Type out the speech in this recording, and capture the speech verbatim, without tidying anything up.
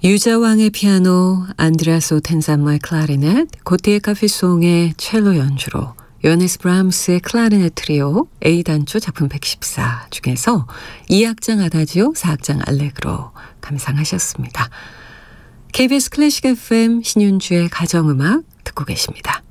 유자왕의 피아노, 안드레아스 오텐잔머의 클라리넷, 고티의 카페송의 첼로 연주로 요하네스 브람스의 클라리넷 트리오 A단조 작품 백십사 중에서 이 악장 아다지오, 사 악장 알레그로 감상하셨습니다. 케이비에스 클래식 에프엠 신윤주의 가정음악 듣고 계십니다.